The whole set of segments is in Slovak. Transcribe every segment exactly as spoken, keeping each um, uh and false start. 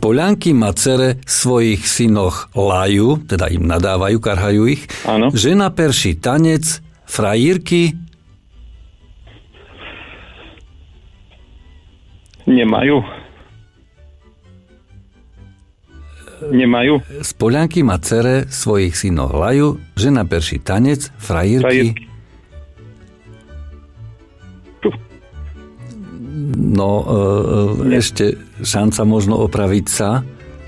Poľanky macere svojich synoch lajú, teda im nadávajú, karhajú ich. Áno. Žena perší tanec, frajírky Nemajú. Nemajú. Z Poľanky macere svojich synoch lajú, žena perší tanec, frajírky. Frajírky. No, e, ešte šanca možno opraviť sa.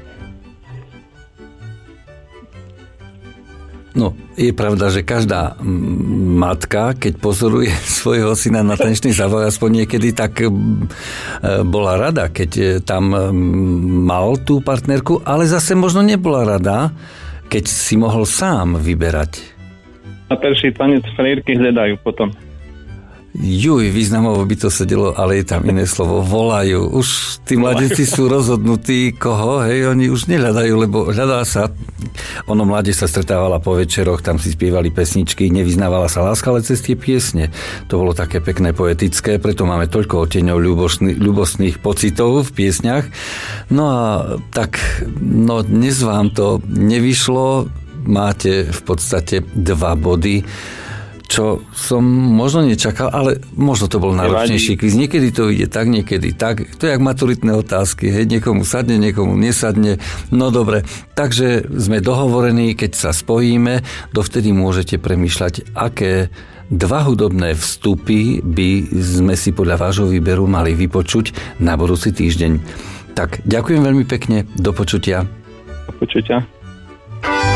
No, je pravda, že každá matka, keď pozoruje svojho syna na tanečný závod, aspoň niekedy, tak bola rada, keď tam mal tú partnerku, ale zase možno nebola rada, keď si mohol sám vyberať. Na perší tanec frajírky hľadajú potom. Juj, významovo by to sedelo, ale je tam iné slovo. Volajú. Už tí mladíci sú rozhodnutí, koho, hej, oni už nehľadajú, lebo hľadá sa. Ono mladé sa stretávala po večeroch, tam si spievali pesničky, nevyznávala sa láska, ale cez tie piesne. To bolo také pekné, poetické, preto máme toľko oteňov ľubostných pocitov v piesňach. No a tak, no dnes vám to nevyšlo, máte v podstate dva body, čo som možno nečakal, ale možno to bol náročnejší kvíz. Niekedy to ide tak, niekedy tak. To je jak maturitné otázky. Hej, niekomu sadne, niekomu nesadne. No dobre, takže sme dohovorení, keď sa spojíme, dovtedy môžete premýšľať, aké dva hudobné vstupy by sme si podľa vášho výberu mali vypočuť na budúci týždeň. Tak, ďakujem veľmi pekne. Do počutia. Do počutia.